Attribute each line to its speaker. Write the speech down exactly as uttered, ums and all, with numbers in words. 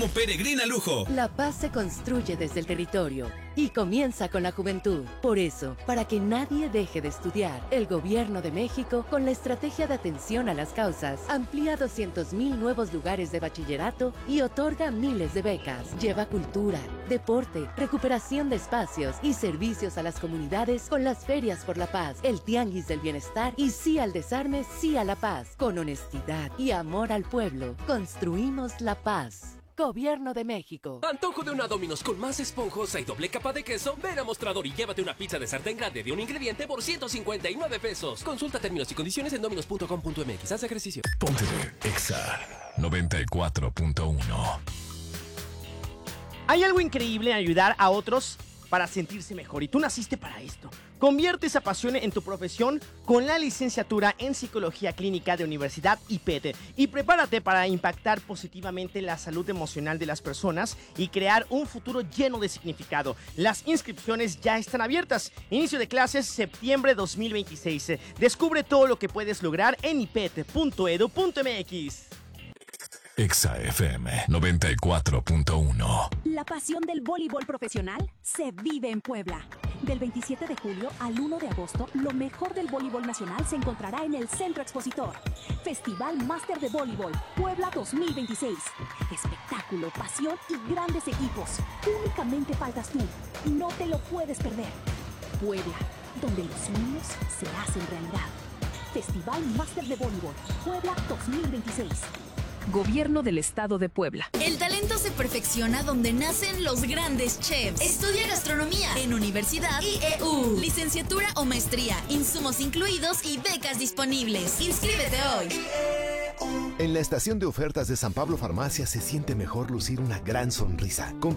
Speaker 1: como Peregrina Lujo.
Speaker 2: La paz se construye desde el territorio y comienza con la juventud. Por eso, para que nadie deje de estudiar, el Gobierno de México, con la estrategia de atención a las causas, amplía doscientos mil nuevos lugares de bachillerato y otorga miles de becas. Lleva cultura, deporte, recuperación de espacios y servicios a las comunidades con las ferias por la paz, el tianguis del bienestar y sí al desarme, sí a la paz. Con honestidad y amor al pueblo, construimos la paz. Gobierno de México.
Speaker 3: Antojo de una Domino's con más esponjosa y doble capa de queso. Ven a Mostrador y llévate una pizza de sartén grande de un ingrediente por ciento cincuenta y nueve pesos. Consulta términos y condiciones en dominos punto com punto m x. Haz ejercicio.
Speaker 4: Ponte Exa noventa y cuatro punto uno.
Speaker 5: Hay algo increíble en ayudar a otros para sentirse mejor, y tú naciste para esto. Convierte esa pasión en tu profesión con la licenciatura en Psicología Clínica de Universidad I P E T y prepárate para impactar positivamente la salud emocional de las personas y crear un futuro lleno de significado. Las inscripciones ya están abiertas. Inicio de clases septiembre dos mil veintiséis. Descubre todo lo que puedes lograr en i p e t punto e d u punto m x.
Speaker 4: Exa F M noventa y cuatro punto uno.
Speaker 6: La pasión del voleibol profesional se vive en Puebla. Del veintisiete de julio al uno de agosto, lo mejor del voleibol nacional se encontrará en el Centro Expositor. Festival Máster de Voleibol Puebla dos mil veintiséis. Espectáculo, pasión y grandes equipos. Únicamente faltas tú. No te lo puedes perder. Puebla, donde los sueños se hacen realidad. Festival Máster de Voleibol Puebla dos mil veintiséis.
Speaker 7: Gobierno del Estado de Puebla.
Speaker 8: El talento se perfecciona donde nacen los grandes chefs. Estudia gastronomía en Universidad I E U. Licenciatura o maestría, insumos incluidos y becas disponibles. Inscríbete hoy.
Speaker 9: En la estación de ofertas de San Pablo Farmacia se siente mejor lucir una gran sonrisa.